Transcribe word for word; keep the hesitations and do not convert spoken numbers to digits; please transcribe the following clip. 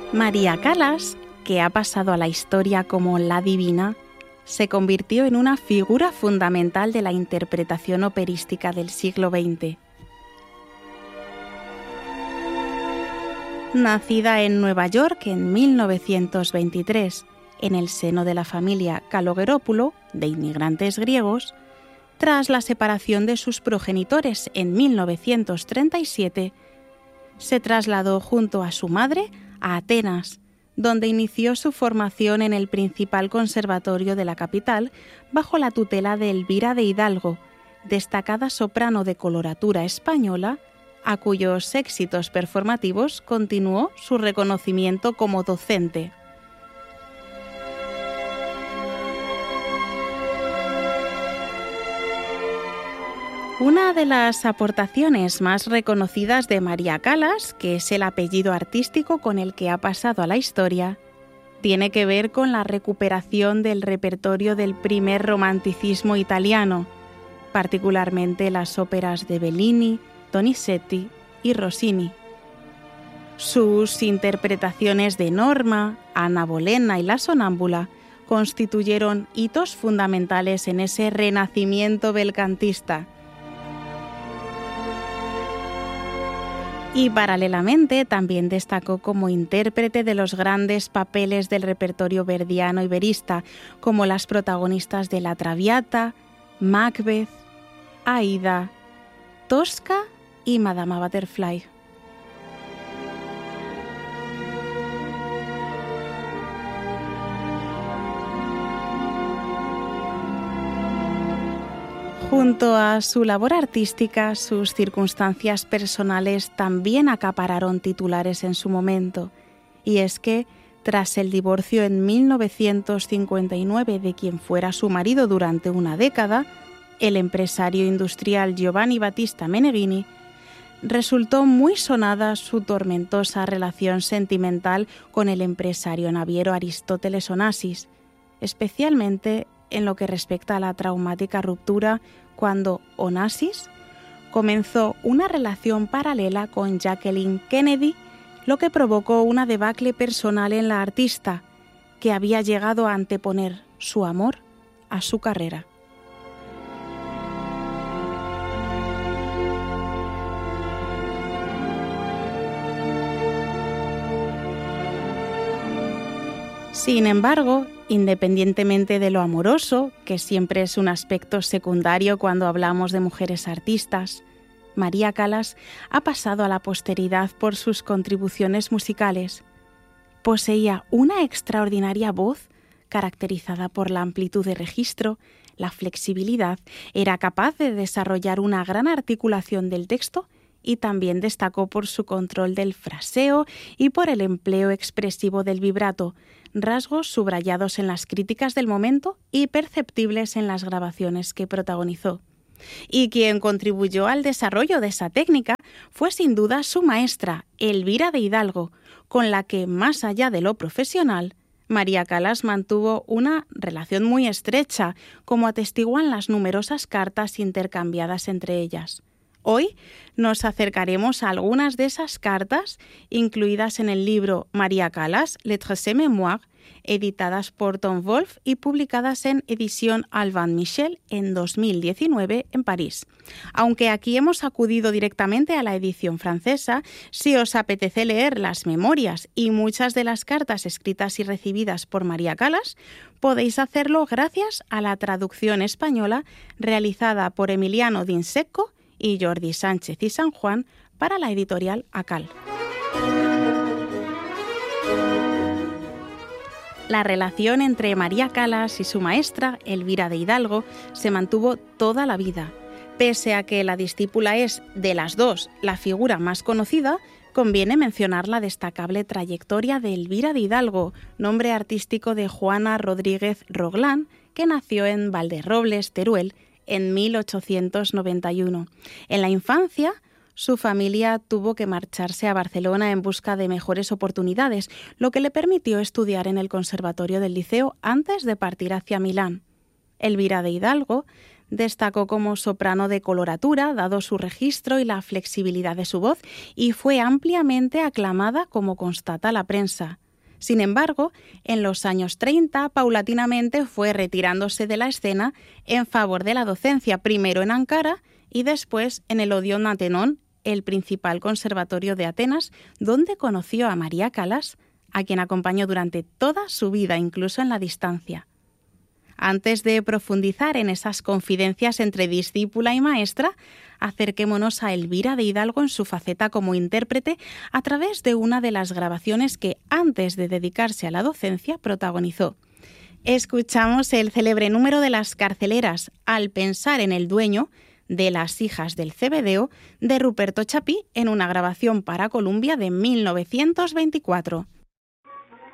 María Callas, que ha pasado a la historia como la divina, se convirtió en una figura fundamental de la interpretación operística del siglo veinte. Nacida en Nueva York en mil novecientos veintitrés, en el seno de la familia Kalogeropoulos, de inmigrantes griegos, tras la separación de sus progenitores en mil novecientos treinta y siete, se trasladó junto a su madre a Atenas, donde inició su formación en el principal conservatorio de la capital bajo la tutela de Elvira de Hidalgo, destacada soprano de coloratura española, a cuyos éxitos performativos continuó su reconocimiento como docente. Una de las aportaciones más reconocidas de María Callas, que es el apellido artístico con el que ha pasado a la historia, tiene que ver con la recuperación del repertorio del primer romanticismo italiano, particularmente las óperas de Bellini, Donizetti y Rossini. Sus interpretaciones de Norma, Anna Bolena y La Sonámbula constituyeron hitos fundamentales en ese renacimiento belcantista. Y paralelamente también destacó como intérprete de los grandes papeles del repertorio verdiano y verista, como las protagonistas de La Traviata, Macbeth, Aida, Tosca y Madama Butterfly. Junto a su labor artística, sus circunstancias personales también acapararon titulares en su momento, y es que, tras el divorcio en mil novecientos cincuenta y nueve de quien fuera su marido durante una década, el empresario industrial Giovanni Battista Meneghini, resultó muy sonada su tormentosa relación sentimental con el empresario naviero Aristóteles Onassis, especialmente en lo que respecta a la traumática ruptura cuando Onassis comenzó una relación paralela con Jacqueline Kennedy, lo que provocó una debacle personal en la artista, que había llegado a anteponer su amor a su carrera. Sin embargo, independientemente de lo amoroso, que siempre es un aspecto secundario cuando hablamos de mujeres artistas, María Callas ha pasado a la posteridad por sus contribuciones musicales. Poseía una extraordinaria voz, caracterizada por la amplitud de registro, la flexibilidad, era capaz de desarrollar una gran articulación del texto y también destacó por su control del fraseo y por el empleo expresivo del vibrato, rasgos subrayados en las críticas del momento y perceptibles en las grabaciones que protagonizó. Y quien contribuyó al desarrollo de esa técnica fue sin duda su maestra, Elvira de Hidalgo, con la que, más allá de lo profesional, María Callas mantuvo una relación muy estrecha, como atestiguan las numerosas cartas intercambiadas entre ellas. Hoy nos acercaremos a algunas de esas cartas incluidas en el libro María Callas, Lettres et Mémoires, editadas por Tom Wolfe y publicadas en edición Alban Michel en dos mil diecinueve en París. Aunque aquí hemos acudido directamente a la edición francesa, si os apetece leer las memorias y muchas de las cartas escritas y recibidas por María Callas, podéis hacerlo gracias a la traducción española realizada por Emiliano D'Insecco y Jordi Sánchez y San Juan para la editorial Acal. La relación entre María Callas y su maestra, Elvira de Hidalgo, se mantuvo toda la vida. Pese a que la discípula es, de las dos, la figura más conocida, conviene mencionar la destacable trayectoria de Elvira de Hidalgo, nombre artístico de Juana Rodríguez Roglán, que nació en Valderrobles, Teruel, en mil ochocientos noventa y uno. En la infancia, su familia tuvo que marcharse a Barcelona en busca de mejores oportunidades, lo que le permitió estudiar en el Conservatorio del Liceo antes de partir hacia Milán. Elvira de Hidalgo Destacó como soprano de coloratura, dado su registro y la flexibilidad de su voz, y fue ampliamente aclamada, como constata la prensa. Sin embargo, en los años treinta, paulatinamente fue retirándose de la escena en favor de la docencia, primero en Ankara y después en el Odeón Atenón, el principal conservatorio de Atenas, donde conoció a María Callas, a quien acompañó durante toda su vida, incluso en la distancia. Antes de profundizar en esas confidencias entre discípula y maestra, acerquémonos a Elvira de Hidalgo en su faceta como intérprete a través de una de las grabaciones que, antes de dedicarse a la docencia, protagonizó. Escuchamos el célebre número de las carceleras, Al pensar en el dueño, de Las hijas del Cebedeo, de Ruperto Chapí, en una grabación para Columbia de mil novecientos veinticuatro.